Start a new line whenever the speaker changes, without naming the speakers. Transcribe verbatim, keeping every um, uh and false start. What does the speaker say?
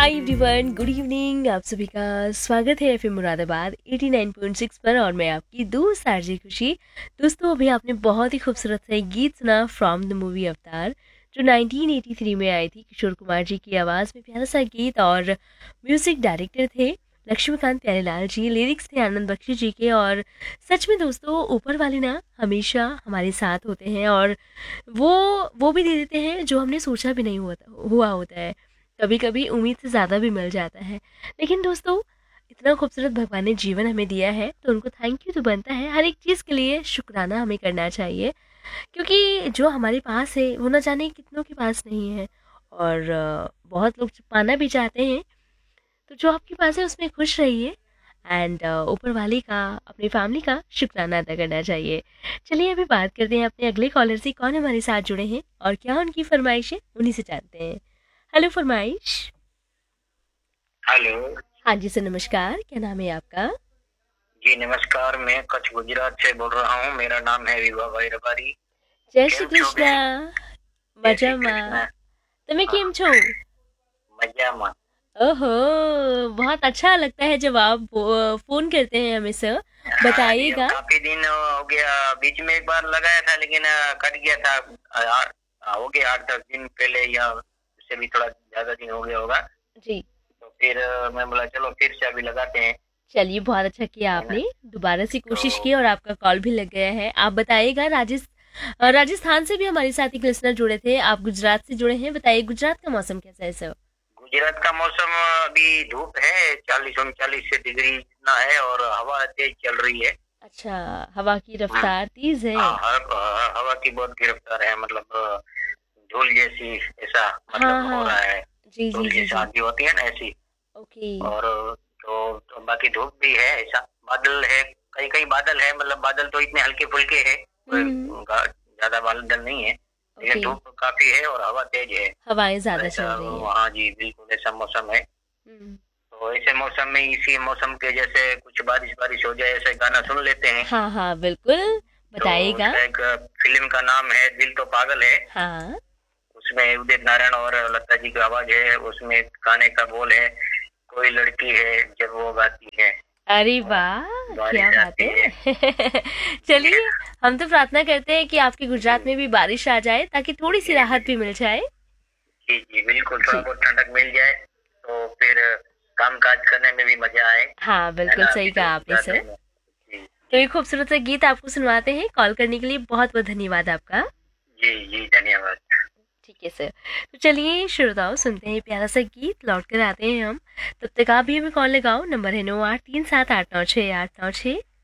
Hi everyone, good evening. आप सभी का स्वागत है FM Moradabad eighty nine point six पर और मैं आपकी दोस्त आरजे खुशी। दोस्तों, अभी आपने बहुत ही खूबसूरत सा एक गीत सुना फ्रॉम द मूवी अवतार, जो नाइनटीन एटी थ्री में आई थी। किशोर कुमार जी की आवाज़ में प्यारा सा गीत और म्यूजिक डायरेक्टर थे लक्ष्मीकांत प्यारेलाल जी, लिरिक्स थे आनंद बख्शी जी के। और सच में दोस्तों, ऊपर वाले ना हमेशा हमारे साथ होते हैं और वो वो भी दे देते हैं जो हमने सोचा भी नहीं हुआ हुआ होता है। कभी कभी उम्मीद से ज़्यादा भी मिल जाता है। लेकिन दोस्तों, इतना खूबसूरत भगवान ने जीवन हमें दिया है तो उनको थैंक यू तो बनता है। हर एक चीज़ के लिए शुक्राना हमें करना चाहिए, क्योंकि जो हमारे पास है वो ना जाने कितनों के पास नहीं है। और अ, बहुत लोग पाना भी चाहते हैं। तो जो आपके पास है उसमें खुश रहिए एंड ऊपर वाले का, अपनी फैमिली का शुक्राना अदा करना चाहिए। चलिए अभी बात करते हैं अपने अगले कॉलर से, कौन हमारे साथ जुड़े हैं और क्या उनकी फरमाइश है, उन्हीं से जानते हैं। हेलो फरमाइश।
हेलो।
हाँ जी सर, नमस्कार। क्या नाम है आपका?
जी नमस्कार, मैं कच्छ गुजरात से बोल रहा हूँ। मेरा नाम है विभा भाई रबारी।
जय श्री
કેમ છો
कृष्णा।
બેન? जय श्री
મજામાં।
कृष्ण।
તમે
हाँ,
કેમ છો?
मजामा।
ओहो, बहुत अच्छा लगता है जब आप वो, फोन करते हैं हमें सर।
हाँ जी, अब
बताइएगा।
काफी दिन हो गया। बीच में एक बार लगाया था लेकिन अ, कट गया था। अ, यार, अ, हो गया आठ दस दिन पहले या उससे भी थोड़ा ज्यादा दिन हो गया होगा।
जी।
तो फिर अ, मैं बोला चलो फिर से अभी लगाते हैं,
चलिए, बहुत अच्छा किया
है ना।
आपने, दोबारा से
तो
कोशिश की और आपका कॉल भी लग गया है। आप बताइएगा, राजस्थ अ, राजस्थान से भी हमारे साथ एक लिसनर जुड़े थे, आप गुजरात से जुड़े हैं। बताइए गुजरात का मौसम कैसा है सर?
गुजरात का मौसम अभी धूप है, चालीस उनचालीस डिग्री जितना है और हवा तेज चल रही है।
अच्छा, हवा की
हम्म,
रफ्तार तेज है।
हाँ, हवा हवा की बहुत गिरफ्तार है, मतलब अ, धूल जैसी ऐसा
हाँ
मतलब हो
हाँ।
रहा है।
जी जी
धूल
जी
जैसा
जी।
आंधी होती है ना, ऐसी।
ओके।
और तो, तो बाकी धूप भी है, ऐसा बादल है। कई कई बादल है, मतलब बादल तो इतने हल्के फुल्के है, कोई
हम्म।
गा- ज्यादा बादल नहीं है। लेकिन
ओके।
धूप काफी है और हवा तेज है।
हवाएं
तो
ज्यादा
ऐसा,
चल रही हैं।
हाँ जी, बिल्कुल ऐसा मौसम है।
हम्म।
तो ऐसे मौसम में, इसी मौसम के जैसे कुछ बारिश बारिश हो जाए, ऐसे गाना सुन लेते हैं।
हाँ हाँ, बिल्कुल।
तो
बताइएगा।
उसका एक फिल्म का नाम है दिल तो पागल है।
हाँ।
उसमें उदित नारायण और लता जी की आवाज है। उसमें गाने का बोल है, कोई लड़की है जब वो गाती है
अरे
तो
वाह, क्या
बारिश
बात
आती है।
है।
जी
चलिए, हम तो प्रार्थना करते हैं कि आपके गुजरात
जी
में भी बारिश आ जाए ताकि थोड़ी सी
जी
राहत भी मिल जाए।
जी जी, बिल्कुल थोड़ा
जी।
बहुत ठंडक मिल जाए तो फिर काम काज करने में भी मजा आए,
हाँ,
है
बिल्कुल
ना।
सही
अभी
कहा
तो
आपने सर।
गुजरात में। जी
तो
जी
ये खूबसूरत सा गीत आपको सुनवाते हैं। कॉल करने के लिए बहुत बहुत धन्यवाद आपका।
जी जी, धन्यवाद।
ठीक है सर। तो चलिए श्रोताओं, सुनते हैं प्यारा सा गीत, लौट कर आते हैं हम। तब तक आप भी हमें कॉल लगाओ। नंबर है नौ आठ तीन सात आठ नौ छः आठ नौ छः।